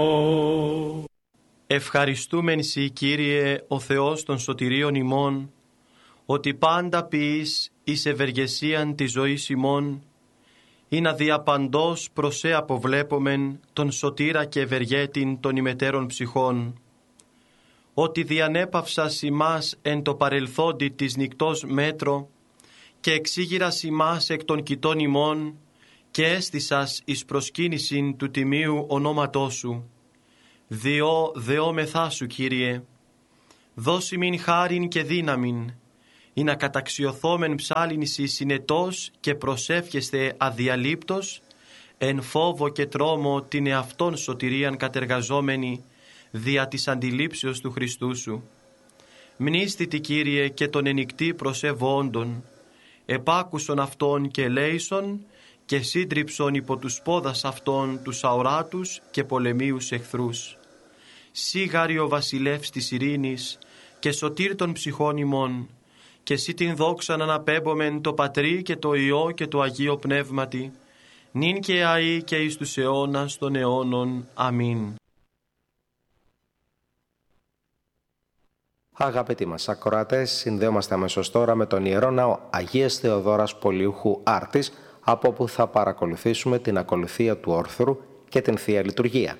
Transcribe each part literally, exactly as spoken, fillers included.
Ευχαριστούμεν Σοι, Κύριε, ο Θεός των σωτηρίων ημών, ότι πάντα ποιείς εις ευεργεσίαν της ζωής ημών, ή να διαπαντός προς σε αποβλέπομεν τον σωτήρα και ευεργέτην των ημετέρων ψυχών, ότι διανέπαυσας ημάς εν το παρελθόντι της νυκτός μέτρο και εξήγηρας ημάς εκ των κοιτών ημών και έστησας εις προσκύνησιν του τιμίου ονόματός Σου. Διό δεόμεθά Σου, Κύριε, δώσει μην χάριν και δύναμιν, ή να καταξιωθόμεν ψάλιν Σοι συνετός και προσεύχεστε αδιαλείπτος, εν φόβο και τρόμο την εαυτόν σωτηρίαν κατεργαζόμενη, δια της αντιλήψεως του Χριστού Σου. Μνήστητη, Κύριε, και τον ενικτή προσεβόντων, επάκουσον αυτόν και ελέησον, και σύντριψον υπό τους πόδας αυτών τους αοράτους και πολεμίους εχθρούς. Σίγαρη ο βασιλεύς της ειρήνης και σωτήρ των ψυχών ημών, και Σύ την δόξαν αναπέμπομεν το Πατρί και το Υιό και το Αγίο Πνεύματι, νυν και αεί και εις τους αιώνας των αιώνων. Αμήν. Αγαπητοί μας ακροατές, συνδέομαστε αμέσως τώρα με τον Ιερό Ναό Αγίας Θεοδόρας Πολιούχου Άρτης, από όπου θα παρακολουθήσουμε την ακολουθία του όρθρου και την Θεία Λειτουργία.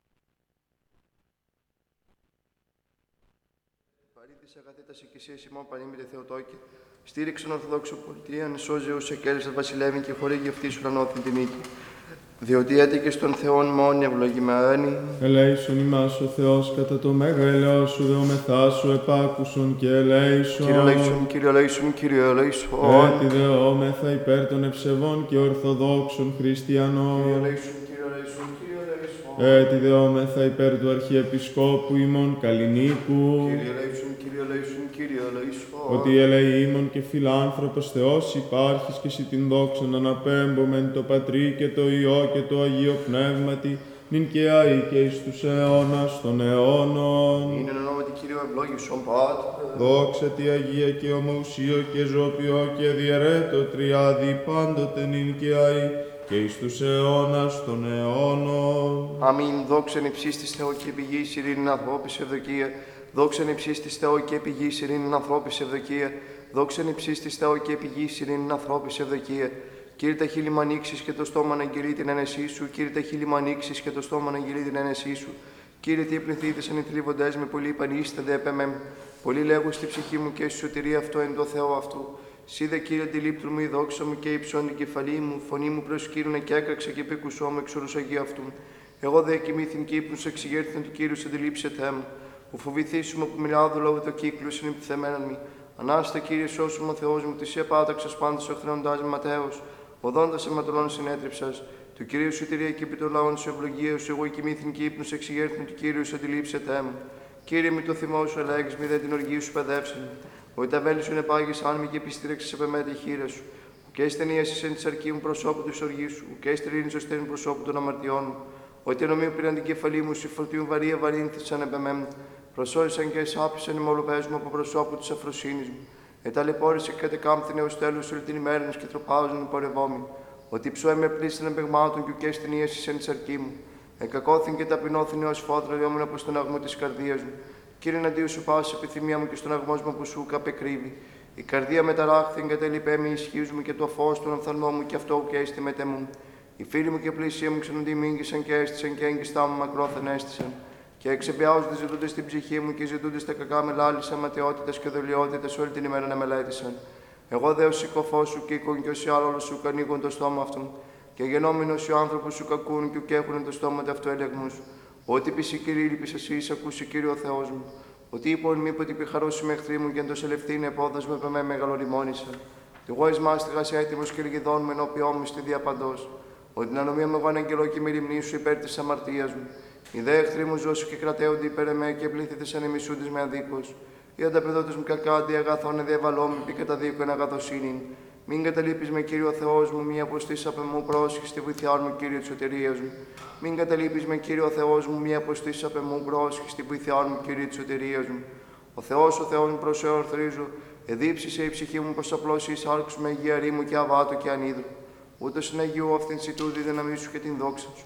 Παρήθης αγαθέτας οικησίας ημών πανήμητε Θεοτόκη, στήριξον Ορθοδόξο πολιτείαν, σώζε ους εκέλισας βασιλεύει και χορήγει αυτή σου ανώθην τη νίκη. Διότι έτυχες των Θεών μόνοι ευλογημένοι. Ελέησον ημάς ο Θεός κατά το μέγα σου, δεομεθά σου επάκουσον και ελέησον. Κύριε ελέησον, Κύριε ελέησον, Κύριε ελέησον. Έτι δεόμεθα υπέρ των ευσεβών και ορθοδόξων χριστιανών. Κύριε ελέησον, Κύριε ελέησον, Κύριε ελέησον. Έτι δεόμεθα υπέρ του Αρχιεπισκόπου ημών Καλλινίκου. Κύριε ελέησον, Κύριε ελέησον, Κύριε ελέησον. Ότι ελεήμων και φιλάνθρωπος Θεός υπάρχεις και Σοι την δόξαν αναπέμπομεν το Πατρί και το Υιό και το Αγίο Πνεύματι, νυν και αεί και εις τους αιώνας των αιώνων. Είναι ονόματι Κύριου ευλόγησον Πάτερ. Δόξα Τη Αγία και ομοουσίω και ζώπιο και διαιρέτω τριάδι πάντοτε νυν και αεί και εις τους αιώνας των αιώνων. Αμήν. Δόξαν υψίστης Θεό και πηγής ειρήνην ανθρώπης ευδοκία. Δόξαν υψίστης Θεό και πηγής ειρήνην ανθρώπης ευδοκία. Δόξαν υψίστης Θεό και πηγής ειρήνην ανθρώπης ευδοκία. Κύριε τα χείλη μου ανοίξεις και το στόμα να αγγελεί την ένεσή Σου. Κύριε τα χείλη μου ανοίξεις και το στόμα να αγγελεί την ένεσή Σου. Κύριε τι πληθύτησαν οι θλίβοντές με πολύ πανίστανται επεμέμ. Πολύ λέγω στη ψυχή μου και στη σωτηρία αυτό εν το Θεό αυτού. Σίδε Κύριε αντιλήπτου μου η δόξα μου και υψών την κεφαλή μου. Φωνή μου προσκύρουνε και έκραξε και πήκουσό μου εξ όρους Αγίου αυτού. Εγώ δε κοιμήθην και ύπνους εξηγέρθην του Κύριου σε αντιλήψετε μου. Που φοβηθήσουμε που μιλάω λόγω το κύκλο είναι επιθεμέναν μη. Ανάστα Κύριε σώσου μου Θεός μου, τη επάταξας πάντως οχρεώντας με Ματέος. Οδόντας αιματολών συνέτριψας. Του Κυρίου σου τηρία και επί των λαών σου ευλογία σου. Εγώ κοιμήθην και ύπνους εξηγέρθην του Κύριου σε αντιλήψετε μου. Κύριε μη το θυμό σου ελέγεις, μη δε την οργή σου παιδεύσεν. Ότι τα βέλη σου είναι πάγεις άνμη και επιστήρεξες επ' εμέ τη χείρα σου. Και στενίασες εν της αρκή μου προσώπου της οργής σου. Και στερήνης ως στέρνη προσώπου των αμαρτιών μου. Ότι ενωμίου πήραν την κεφαλή μου, σου φορτίου βαρία βαρύνθησαν επ' εμέ. Προσώρισαν και εσάπησαν οι μολοπές μου από προσώπου της αφροσύνης μου. Εταλαιπώρησε και κατεκάμπθηνε ως τέλος όλη την ημέρα και τροπάζουν οι πορευόμοι. Ότι ψώε με πλήστην παιγμάτων και ουκέ στενίασες εν της αρκή μου. Εκακώθην και ταπεινώθην ως φώτρα διόμουν από στον αγμό της καρδίας μου. Κύριε εναντίον σου πάση επιθυμία μου και στον αγμό μου που σου καπεκρύβει. Η καρδία μεταράχθην και τελειπέ με ισχύς μου και το φως των οφθαλμών μου και αυτό και έστι μετέ μου. Οι φίλοι μου και πλησία μου ξενοντοί μίγγισαν και έστησαν και έγκυστά μου μακρόθεν έστησαν. Και εξεπιάζονται ζητούνται στην ψυχή μου και ζητούνται στα κακά με λάλισσα ματαιότητες και δολιότητες όλη την ημέρα να μελέτησαν. Εγώ δε ο συκοφός σου και οίκον και όσοι άλλο σου κανίγουν το στόμα αυτόν. Και γενόμενος ο άνθρωπος σου κακούν και ουκ έχουν το στόμα αυτού έλεγμους. Ότι πισι Κύριε λυπης εσύ ακούσει Κύριο ο Θεός μου. Ότι είπον μη ότι πιχαρώσει με εχθροί μου και εν το σελευθύνε επόδας με πεμέ μεγαλοριμόνησαν. Εγώ εις μάστιγας έτοιμος και λιγιδών με ενώπιό μου στη διαπαντός. Ότι την ανομία μου εγώ αναγγελώ και μη σου υπέρ της αμαρτίας μου. Οι δε εχθροί μου ζώσου και κρατέονται υπέρ εμέ και πλήθητε ανεμισούντες με αδίκως. Οι ανταπεδότες μου κακά αντί αγαθών διαβαλόμοι πι κατά δίκον αγαθοσύνην. Μην καταλείπεις με Κύριο Θεός μου, μη αποστείς απ' εμού πρόσχη στη βοηθειά μου, Κύριε της σωτηρίας μου. Μην καταλείπεις με Κύριο Θεός μου, μη αποστείς απ' εμού πρόσχη στη βοηθειά μου, Κύριε της σωτηρίας μου. Ο Θεός, ο Θεός μου προς εορθρίζω, εδίψησε η ψυχή μου πως απλώσει εις άρξου με υγεία ρήμου και αβάτου και ανίδρου. Ούτως είναι Αγίου αυτήν σιτούδη δύναμή σου και την δόξα σου.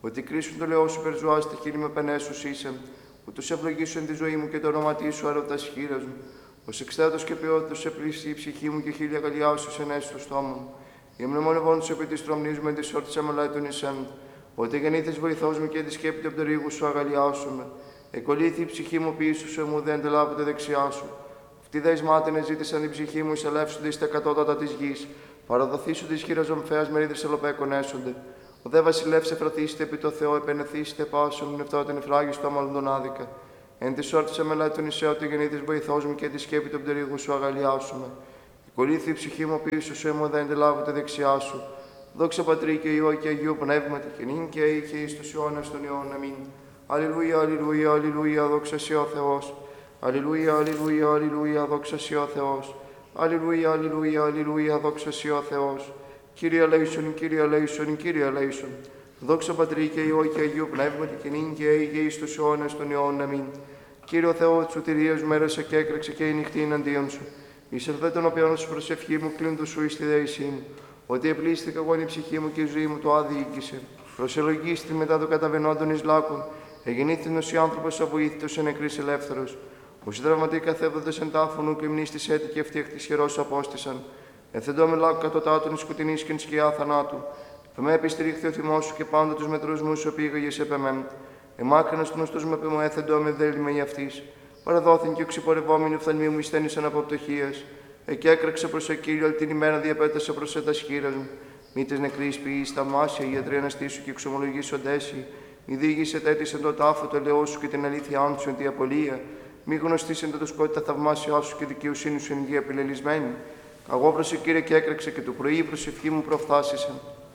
Ότι κρίσουν το λαιό σου περζουά στα χείλη με πενέσους είσαι, ούτως ευλογήσου εν τη ζωή μου και το όνομα σου αρωτάς χείρας μου. Ως εξθέτως και ποιότητος σε πλήσει η ψυχή μου και χίλια καλιά σου ενέσει στο στόμα μου. Για μνημονευόν σου επί της τρομνής μου εν της όρτης αμελάιτων εισέμ. Ότι γεννήθης βοηθός μου και τη σκέπτη από το ρίγου σου αγαλιάσουμε. Εκολύθη η ψυχή μου πίσω σου, μου δεν αντιλάβεται δεξιά σου. Αυτοί δε εισμάτινε ζήτησαν την ψυχή μου, εισελεύσονται στα κατώτατα τη γη. Παραδοθήσου τη χείρα ζωμφαία μερίδε ελοπέκων έσονται. Ο δε βασιλεύς εφρατήσετε επί το Θεό, επενεθήσετε πάσον, νευτότεν εφράγιστο αμαλούντον άδικα. Εν τη όρτη αμελάει τον Ισαίο, ότι γεννήθης βοηθός μου και τη σκέπη των πτερίγου σου αγαλιάσουμε. Εκολύθη η ψυχή μου πίσω σου, μου δεν αντιλάβεται δεξιά σου. Δόξα Πατρί και Υιό και Αγίου Πνεύματι, και νυν και αεί και εις τους αιώνας των αιώνων. Αμήν. Αλληλούια, αλληλούια, αλληλούια, δόξα σοι ο Θεός. Αλληλούια, αλληλούια, αλληλούια, δόξα σοι ο Θεός. Αλληλούια, αλληλούια, αλληλούια, δόξα σοι ο Θεός. Κύριε ελέησον, Κύριε ελέησον, Κύριε ελέησον. Δόξα Πατρί και Υιό και Αγίου Πνεύματι, και νυν και αεί και εις τους αιώνας των αιώνων. Αμήν. Κύριε ο Θεό της σωτηρίας μου μέρεσε και έκραξε και η νυχτή εναντίον σου. Εισερθέ τον οποίον σου προσευχή μου, κλείνω σου εις τη δέησή μου. Ότι επλήστηκα εγώ η ψυχή μου και η ζωή μου το άδιοικησε. Προσελογίστη μετά το καταβαινόντων εις λάκων. Εγεννήθην ως άνθρωπος αβοήθητος εν νεκρής ελεύθερος. Όσοι τραυματοί καθέβοντες εν τάφωνου και μνήστης έτη και αυτή εκ της χειρός απόστησαν. Εθεντώ με λάκου κατωτάτων εις σκοτεινής και εν σκιά θανάτου. Πεμέ επιστηρίχθη ο θυμός σου και πάντα τους μετρούς μου σου επίγαγες επεμέμ. Εμάκρυνας γνωστούς με πεμώ έθεντώ με δέλημα η αυτής. Παραδόθην και οξυπορευόμενη οφθαλμή μου εισθένησαν από πτωχίας. Εκεί έκραξε προς ο Κύριο, την ημέρα διαπέτασε προς έτας χείρας μου. Μη της νεκρής ποιείς τα μάσια, οι ιατροί αναστήσου και εξομολογήσοντέσι. Μη διήγησε τέτοισεν το τάφο, το λαιό σου και την αλήθεια σου εν τη απολία. Μη γνωστήσεν το σκότη τα θαυμάσια σου και δικαιοσύνη σου εν γη επιλελισμένη. Καγώ προς ο Κύριε και έκραξε και το πρωί η προσευχή μου προφθάσισεν.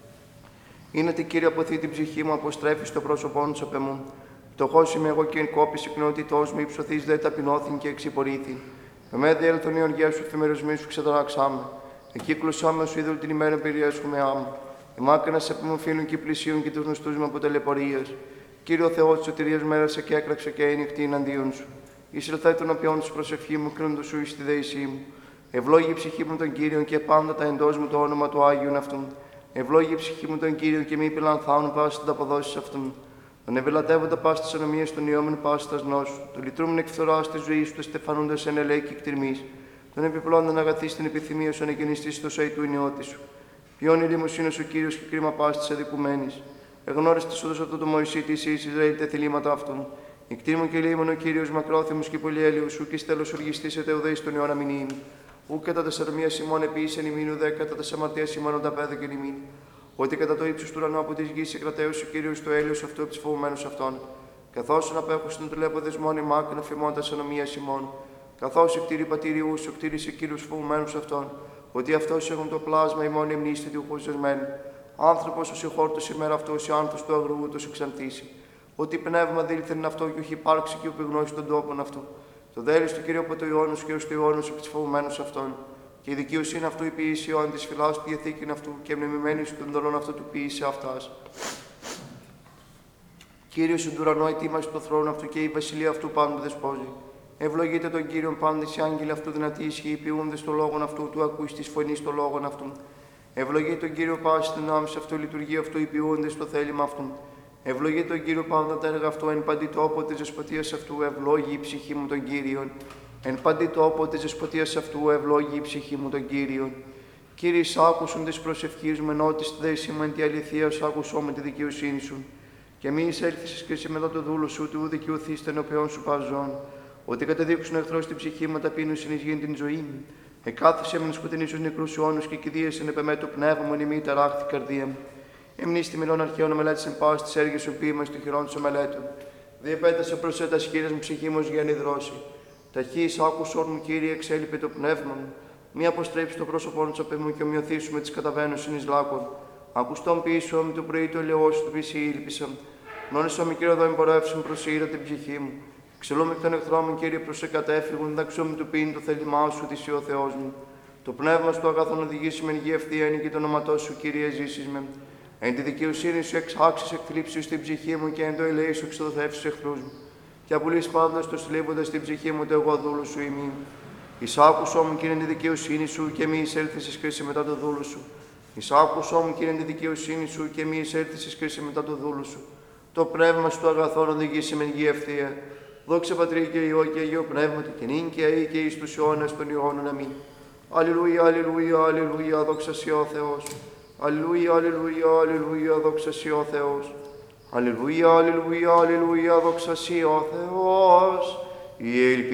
Είναι τη Κύριε αποθεί την ψυχή μου, αποστρέφει στο πρόσωπό σου απεμού. Πτωχός είμαι εγώ και εν κόπη πυκνότητός μου, υψωθείς δε ταπεινώθην και εξυπορήθην. Με με διέλθον οι οργές σου εφημερισμοί σου ξεταράξαμε. Εκεί κλωσάμε σου είδωλ την ημέρα περιέσχομαι άμα. Εμάκαινα σε επιμοφύνουν και πλησίων και του γνωστού μου από τελεπορίες. Κύριο Θεό τη σωτηρίας μέρασε και έκραξε και ένυχτη εναντίον σου. Εισελθέ τον οποίον τη προσευχή μου, κρίνοντο σου εις τη δέησή μου. Ευλόγη η ψυχή μου τον Κύριον και πάντα τα εντός μου το όνομα του Άγιον αυτού. Ευλόγη η ψυχή μου τον Κύριον και μη πυλανθάνουν πάση τα αποδόσει αυτούν. Τον ευελατεύοντα πάση τη ανομία των ιόμενων πάση τα νόσου. Τον λυτρούμεν εκφθορά τη ζωή του, στεφανούντα εν ελέη και κτηρμή. Τον επιπλώντα να αγαθεί στην επιθυμία σου, ανεκκινιστή στο σαϊ του ενιώτη σου. Ποιόν ηλίμος είναι ο Κύριος και κρίμα πάση τη αδικουμένη. Εγνώρισε τη όδο αυτού του Μωυσή τη Ισραήλ τα θελήματα αυτών. Ικτήμων και λίμων ο Κύριος μακρόθυμος και πολυέλεο σου και στέλος οργιστήσετε ουδέη στον αιώνα μηνύν. Ού κατά τεσσαρμία σημών επίσης ημίν ουδέ κατά τεσσαμαρτία σημών τα πέδα και ημίν. Ότι κατά το ύψος του ουρανού από τη γη κρατέως ο Κύριος το έλεος αυτού από φοβουμένους αυτών. Καθώς να απέχουσαν του λέπω δεσμών η μάκρυ να φημών τα σανομία σημών. Καθώς εκτήρη πατήριου σου κτήρισε Κύριος φοβουμένους αυτών. Ότι αυτός έχουν το πλάσμα η μόνη μνήστη του χωρισμένου. Άνθρωπος ο συγχώρτος ημέρα αυτός ο άνθος του αγρού ούτως εξαντήσει. Ότι πνεύμα δήλθεν αυτό και όχι υπάρξει και οπιγνώσει των τόπων αυτού. Το δέλος του Κυρίου από το Ιόνου και ω το Ιόνου από του φοβουμένου αυτών. Και η δικαιοσύνη αυτού η ποιήση όν τη φυλά του διαθήκην αυτού και μνημημένη των δωρών αυτού του ποιήσε αυτά. Κύριο του ουρανό ετοίμασε το θρόνο αυτού και η βασιλεία αυτού πάντου δεσπόζει. Ευλογείτε τον Κύριον πάντε οι άγγελοι αυτού δυνατοί ισχύει ποιούνται στο λόγον αυτού του ακούει τη φωνή στο λόγον αυτού. Ευλογείτε τον Κύριο πάση την άμεση αυτού λειτουργεί αυτού οι ποιούνται στο θέλημα αυτού. Ευλογεί τον Κύριο πάντα τα έργα αυτού, εν παντή τόπο τη δεσποτεία αυτού, ευλόγει η ψυχή μου τον Κύριον. Εν παντή τόπο τη δεσποτεία αυτού, ευλόγει η ψυχή μου τον Κύριον. Κύριε, άκουσον τη προσευχή μου, ενώ τη θέση μου εν τη αληθεία σου, άκουσό με τη δικαιοσύνη σου. Και μη εισέλθει και σε μετά το δούλο σου, του δικαιωθεί ενώπιον σου παζών. Ότι καταδείξουν εχθρό την ψυχή μου, ταπείνωσιν εις γήν την ζωή μου. Εκάθισε με σκοτεινή στου νεκρού αιώνου και κηδίεσαι επεμέ το πνεύμα μου, νημή ταράχθη καρδία μου. Εμνήστη μιλών αρχαίων μελέτησεν πάση τη έργη σου ποίημα του χειρών σου μελέτων. Διεπέτασε προ έτα χείρε μου ψυχή μου για νηδρώσει. Ταχύ άκουσον μου, Κύριε, εξέλιπε το πνεύμα μου. Μη αποστρέψει το πρόσωπό σου απ' μου και ομοιωθήσου με τι καταβαίνουσιν ει λάκων. Ακουστόν πίσω μου το πρωί το ελαιό σου του πισί ήλπισα. Νόνισο με Κύριε εδώ εμπορεύσουν προσήρα την ψυχή μου. Ξελούμε εκ των εχθρών μου, Κύριε, προ εκατέφυγουν, δαξούμε του πίν το θέλημά σου, τη ο Θεό μου. Το πνεύμα σου αγαθόν οδηγήσει με γη ευθεία είναι και το όνοματό σου, Κύριε, ζήσει με. Εν τη δικαιοσύνη σου εξάξει εκθλίψει στην ψυχή μου και εν το ελέη σου εξοδοθεύσει εχθρού μου. Και απολύει πάντα το στυλίβοντα στην ψυχή μου το εγώ δούλου σου ημί. Εισάκουσό μου, Κύριε, τη δικαιοσύνη σου και μη εισέλθει κρίση μετά το δούλου σου. Εισάκουσό μου, Κύριε, τη δικαιοσύνη σου και μη εισέλθει κρίση μετά το δούλου σου. Το πνεύμα σου αγαθόν οδηγήσει μεν γη ευθεία. Δόξα Πατρί και Υιό και Αγίο Πνεύματι και νυν και αεί και εις τους αιώνας των αιώνων. Αμήν. Αλληλούια, αλληλούια, αλληλούια, δόξα σοι ο Θεός. Αλληλούια, αλληλούια, αλληλούια, δόξα σοι ο Θεός. Αλληλούια, αλληλούια, αλληλούια, δόξα σοι ο Θεός. Η